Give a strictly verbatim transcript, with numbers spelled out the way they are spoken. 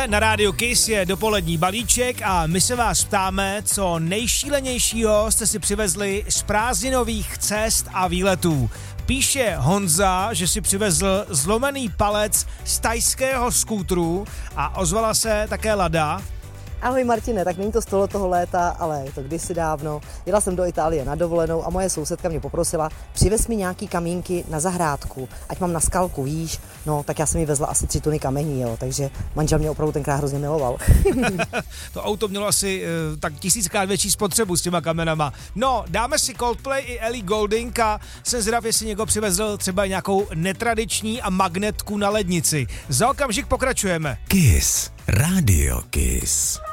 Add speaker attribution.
Speaker 1: Tohle na rádiu Kiss je dopolední balíček a my se vás ptáme, co nejšílenějšího jste si přivezli z prázdninových cest a výletů. Píše Honza, že si přivezl zlomený palec z thajského skútru a ozvala se také Lada.
Speaker 2: Ahoj Martine, tak není to z toho léta, ale je to kdysi dávno. Jela jsem do Itálie na dovolenou a moje sousedka mě poprosila, přivez mi nějaký kamínky na zahrádku, ať mám na skalku, víš. No, tak já jsem jí vezla asi tři tuny kamení, jo, takže manžel mě opravdu tenkrát hrozně miloval.
Speaker 1: To auto mělo asi uh, tak tisíckrát větší spotřebu s těma kamenama. No, dáme si Coldplay i Ellie Goulding a jsem zvědav, jestli někdo přivezl třeba nějakou netradiční a magnetku na lednici. Za okamžik pokračujeme.
Speaker 3: Kiss. Radio Kiss.